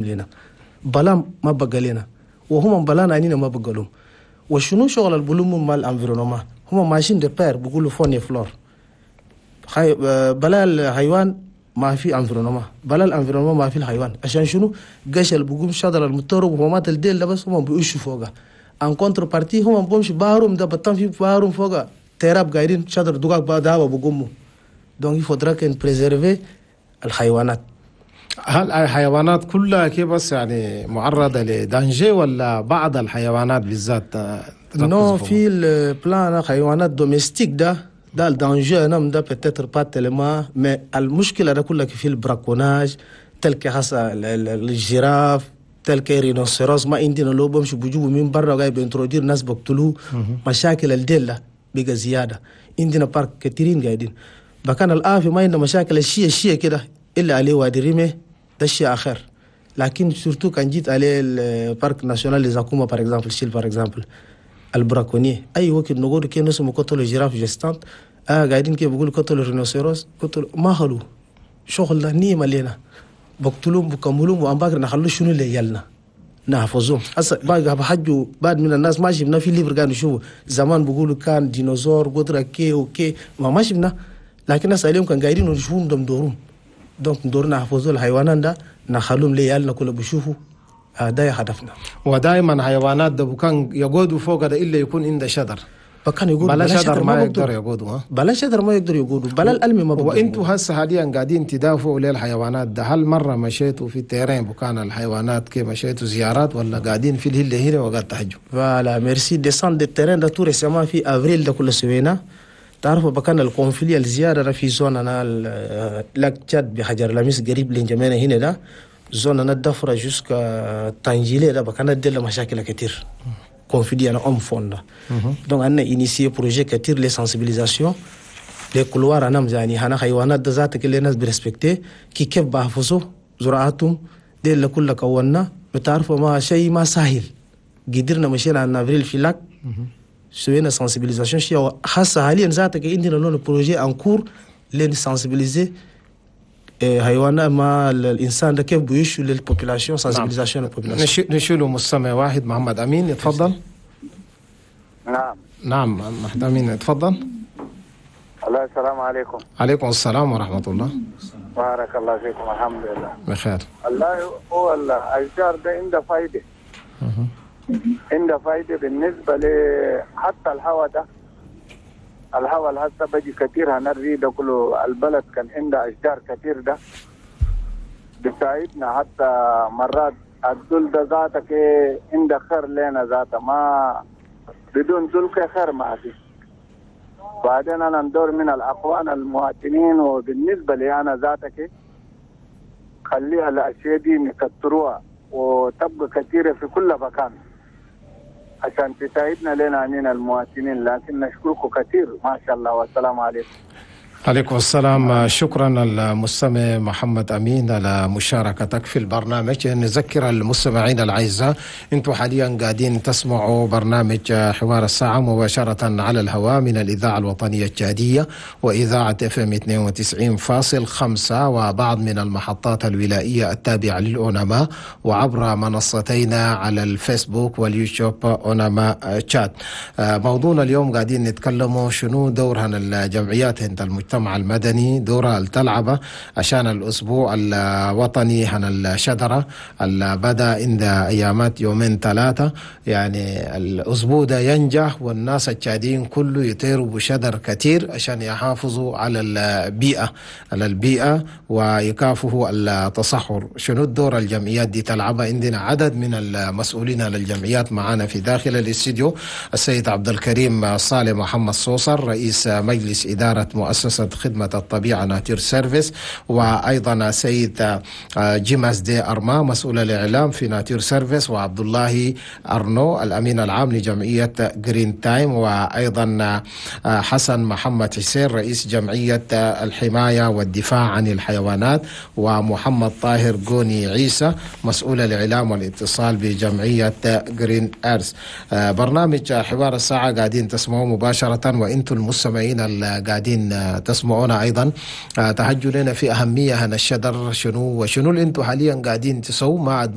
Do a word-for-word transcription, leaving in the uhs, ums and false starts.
لنا، بلام ما بقى لنا، وهم بلانا أنينا ما بقى لهم. وشنو شغل البلوم مال الانفيرونوما؟ هم ماشيين دي بير بيقولوا فوني فلور. خي... بلا الحيوان ما في انفيرونوما، بلا الانفيرونوما ما في الحيوان. عشان شنو؟ قش اللي بيقوم شادر المتورب ومات الديل ده بس هم بيقشوا فوقها. ان كونتر بارتي هم بيمشي باروم ده بطن في باروم فوقها تيراب قاعدين شادر دقاق بعد هوا بيقوموا. دونك يفضل كن بريزيرفي الحيوانات. هل الحيوانات كلها كي بس يعني معرضة لدانجي ولا بعض الحيوانات بالذات؟ نو في البلان حيوانات دوميستيك ده ده الدانجي نعم ده بتتر باتلما ما المشكلة ده كلها في البراكوناج تلك حسا الجراف تلك رينوسيروس ما عندنا لو بمشي بيجيبوا من برا جاي بينترودير ناس بقتلوه. مشاكل الدلة بقى زيادة عندنا بارك كتيرين قاعدين بكان الآفي ما عندنا مشاكل الشيء الشيء كده إلا عليه وادي ريمي ده الشيء آخر. لكن سورتو كان جيت عليه البارك ناسيونال لزاكوما بار اكزامبل شيل بار اكزامبل البراكونيه أي وقت نقول كي نسمو قتلوا جراف جستانت آه قاعدين كي بيقولوا قتلوا رينوسيروس قتلوا ما خلوا شغل ده نيمة لنا بقتلوهم بكملوهم وأن باقر نخلوا شنو اللي يلنا نحفظهم. هسه باقي بحجوا بعد من الناس ما شفنا في ليبر كانوا يشوفوا زمان بيقولوا كان ديناصور قدرة كي وكي ما ما شفنا، لكن الناس اليوم كان قاعدين ونشوفهم دم دورهم. دونك دورنا نحفظوا الحيوانات ده نخلوهم ليالنا كله بيشوفوا. هذا هدفنا. ودائما حيوانات ده كان يقودوا فوق ده الا يكون عنده شجر. فكان يقول بلا شجر ما يقدر يقودوا. ها بلا شجر ما يقدر يقودوا بلا الألمي ما بقدر. وانتوا هسه حاليا قاعدين تدافعوا للحيوانات ده، هل مره مشيتوا في التيرين بكان الحيوانات كيف مشيتوا زيارات ولا قاعدين في الهله هنا وقاعد تحجوا؟ فوالا ميرسي ديسان دي التيرين ده تو ريسيمون في افريل ده كله سوينا. تعرفوا بكان الكونفلي الزياده في زوننا لاك تشاد بحجر لميس قريب لنجمينا هنا ده زوننا الدفره جوسكا تانجيلي ده بكان ادل مشاكل كتير. conflit en homme fond. Donc on a initié projet كتير les sensibilisation les couloirs أنا مزاني هنا حيوانات ذات كل الناس بريسبكتي كي كيف بحفظوا زراعتهم دي اللي كلها كوننا بتعرفوا ما شيء ما سهل. قدرنا مشينا عن أفريل في لاك سوينا sensibilisation شيء خاصة حاليا ذاتك عندنا لون بروجي أنكور لين sensibiliser حيوانات ما الإنسان ده كيف بيعيشوا للبوبولاسيون sensibilisation للبوبولاسيون. نشيله مستمع واحد محمد أمين يتفضل. نعم نعم محمد أمين يتفضل. الله السلام عليكم. عليكم السلام ورحمة الله. بارك الله فيكم الحمد لله. بخير. الله هو الأشجار ده عنده فايدة. عنده فايدة بالنسبة ل حتى الهواء ده. الهواء هسه بيجي كثير هنري ده كله البلد كان عنده أشجار كثير ده بتساعدنا حتى مرات الدول ده ذاتك عنده خير لنا ذاته ما بدون دول خير ما في. بعدين أنا ندور من الأخوان المواطنين وبالنسبة لي أنا ذاتك خليها الأشياء دي نكتروها وتبقى كثيرة في كل مكان عشان تساعدنا لنا من المواطنين. لكن نشكركم كثير ما شاء الله والسلام عليكم. عليكم السلام. شكرا المستمع محمد أمين على مشاركتك في البرنامج. نذكر المستمعين الأعزاء أنتم حاليا قاعدين تسمعوا برنامج حوار الساعة مباشرة على الهواء من الإذاعة الوطنية الجادية وإذاعة اف ام اثنين وتسعين فاصلة خمسة وبعض من المحطات الولائية التابعة للأونما وعبر منصتينا على الفيسبوك واليوتيوب أونما تشات. موضوعنا اليوم قاعدين نتكلموا شنو دورها الجمعيات عند المجتمع المجتمع المدني دورها التلعبة عشان الأسبوع الوطني عن الشجرة اللي بدأ عند أيامات يومين ثلاثة. يعني الأسبوع ده ينجح والناس الشادين كله يطيروا بشجر كتير عشان يحافظوا على البيئة على البيئة ويكافحوا التصحر. شنو الدور الجمعيات دي تلعبها؟ عندنا عدد من المسؤولين على الجمعيات معنا في داخل الاستديو. السيد عبد الكريم صالح محمد صوصر رئيس مجلس إدارة مؤسسة خدمة الطبيعة ناتير سيرفيس، وأيضا سيد جيماس دي أرما مسؤول الإعلام في ناتير سيرفيس، وعبد الله أرنو الأمين العام لجمعية جرين تايم، وأيضا حسن محمد حسين رئيس جمعية الحماية والدفاع عن الحيوانات، ومحمد طاهر قوني عيسى مسؤول الإعلام والاتصال بجمعية جرين أرز. برنامج حوار الساعة قاعدين تسمعوا مباشرة، وإنتم المستمعين اللي قاعدين تسمعونا أيضا تحجوا لنا في أهمية هنا الشجر شنو وشنو اللي أنتم حاليا قاعدين تسووا ما